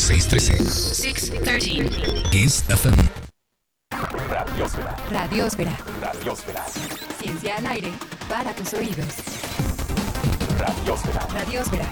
613. 613. Kiss FM. Radiosfera. Radiosfera. Radiosfera. Ciencia al aire para tus oídos. Radiosfera. Radiosfera.